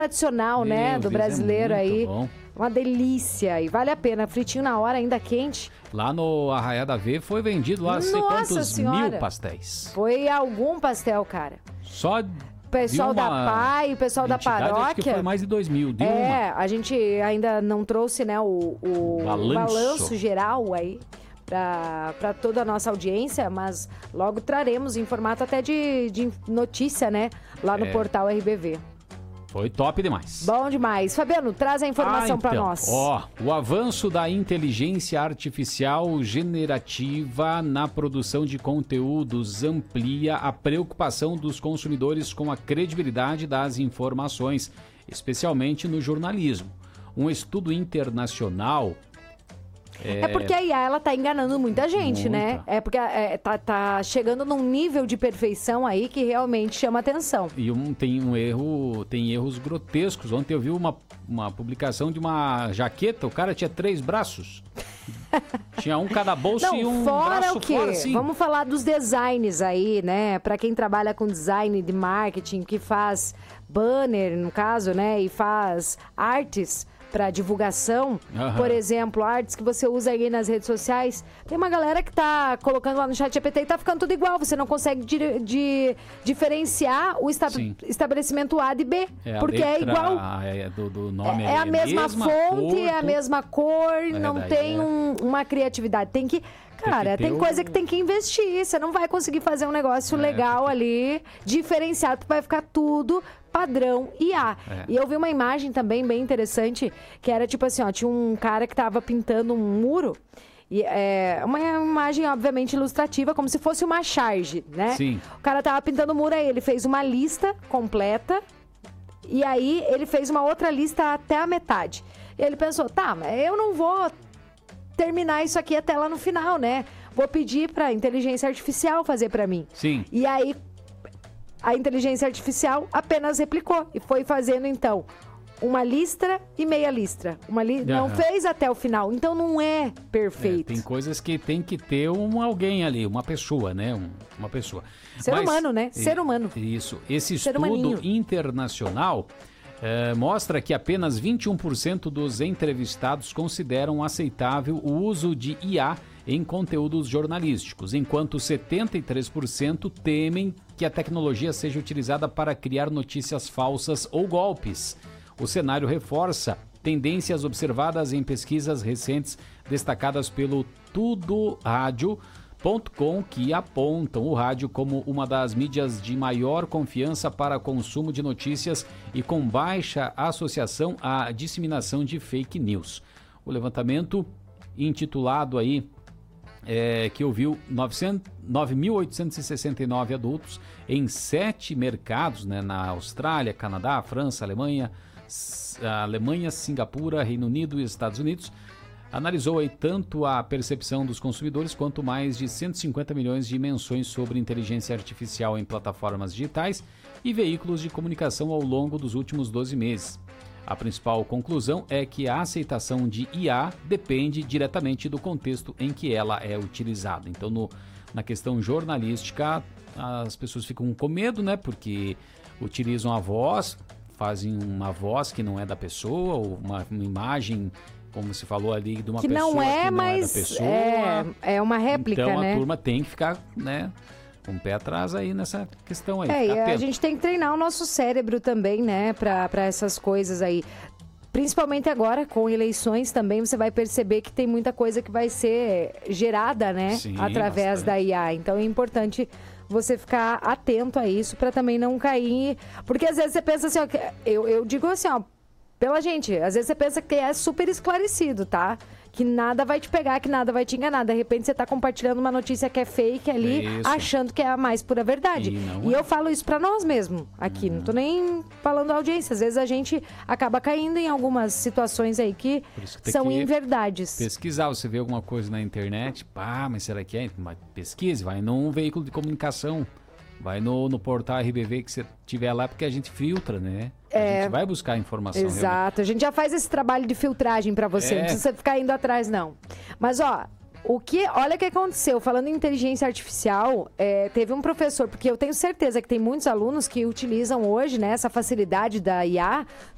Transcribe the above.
tradicional, né, do brasileiro aí. Bom. Uma delícia. E vale a pena. Fritinho na hora, ainda quente. Lá no Arraiá da V foi vendido lá sei quantos Senhora. 1000 pastéis. Foi algum pastel, cara. Só O pessoal da PAI, o pessoal da paróquia. Acho que foi mais de 2000. A gente ainda não trouxe, né, o balanço geral aí para toda a nossa audiência, mas logo traremos em formato até de notícia, né, lá no portal RBV. Foi top demais. Bom demais. Fabiano, traz a informação para nós. O avanço da inteligência artificial generativa na produção de conteúdos amplia a preocupação dos consumidores com a credibilidade das informações, especialmente no jornalismo. Um estudo internacional... porque a IA, ela tá enganando muita gente, né? É porque tá chegando num nível de perfeição aí que realmente chama atenção. E tem erros grotescos. Ontem eu vi uma publicação de uma jaqueta, o cara tinha 3 braços. Tinha um cada bolso e um braço fora, assim. Vamos falar dos designs aí, né? Pra quem trabalha com design de marketing, que faz banner, no caso, né? E faz artes para divulgação, por exemplo, artes que você usa aí nas redes sociais, tem uma galera que tá colocando lá no ChatGPT e tá ficando tudo igual, você não consegue diferenciar o estabelecimento A de B, porque é igual. Do nome é a mesma fonte, é a mesma cor, não tem uma criatividade. Tem que... Cara, tem coisa que tem que investir. Você não vai conseguir fazer um negócio legal ali, diferenciado, vai ficar tudo padrão IA. E eu vi uma imagem também bem interessante, que era tipo assim, tinha um cara que tava pintando um muro, e uma imagem, obviamente, ilustrativa, como se fosse uma charge, né? Sim. O cara tava pintando o muro aí, ele fez uma lista completa, e aí ele fez uma outra lista até a metade. E ele pensou, mas eu não vou terminar isso aqui até lá no final, né? Vou pedir pra inteligência artificial fazer pra mim. Sim. E aí, a inteligência artificial apenas replicou e foi fazendo, então, uma listra e meia listra. Não fez até o final, então não é perfeito. Tem coisas que tem que ter alguém ali, uma pessoa, né? Uma pessoa. Ser humano, né? Ser humano. Isso. Esse estudo internacional... mostra que apenas 21% dos entrevistados consideram aceitável o uso de IA em conteúdos jornalísticos, enquanto 73% temem que a tecnologia seja utilizada para criar notícias falsas ou golpes. O cenário reforça tendências observadas em pesquisas recentes destacadas pelo tudoradio.com, que apontam o rádio como uma das mídias de maior confiança para consumo de notícias e com baixa associação à disseminação de fake news. O levantamento intitulado aí, que ouviu 9.869 adultos em 7 mercados, né, na Austrália, Canadá, França, Alemanha, Singapura, Reino Unido e Estados Unidos, analisou aí tanto a percepção dos consumidores quanto mais de 150 milhões de menções sobre inteligência artificial em plataformas digitais e veículos de comunicação ao longo dos últimos 12 meses. A principal conclusão é que a aceitação de IA depende diretamente do contexto em que ela é utilizada. Então, na questão jornalística, as pessoas ficam com medo, né? Porque utilizam a voz, fazem uma voz que não é da pessoa, ou uma imagem, como se falou ali, de uma pessoa que não é da pessoa. É uma réplica, então, né? Então a turma tem que ficar, né, com o pé atrás aí nessa questão aí. E a gente tem que treinar o nosso cérebro também, né, para essas coisas aí. Principalmente agora, com eleições também, você vai perceber que tem muita coisa que vai ser gerada, né, através da IA. Então é importante você ficar atento a isso para também não cair. Porque às vezes você pensa assim, eu digo assim, pela gente, às vezes você pensa que é super esclarecido, tá? Que nada vai te pegar, que nada vai te enganar. De repente você tá compartilhando uma notícia que é fake ali, achando que é a mais pura verdade. E eu falo isso pra nós mesmo aqui, não tô nem falando da audiência. Às vezes a gente acaba caindo em algumas situações aí que são inverdades. Pesquisar, você vê alguma coisa na internet, mas será que é? Mas pesquise, vai num veículo de comunicação. Vai no portal RBV que você tiver lá, porque a gente filtra, né? A gente vai buscar informação. Exato, realmente. A gente já faz esse trabalho de filtragem pra você, não precisa ficar indo atrás, não. Mas, olha o que aconteceu, falando em inteligência artificial, teve um professor, porque eu tenho certeza que tem muitos alunos que utilizam hoje, né, essa facilidade da IA,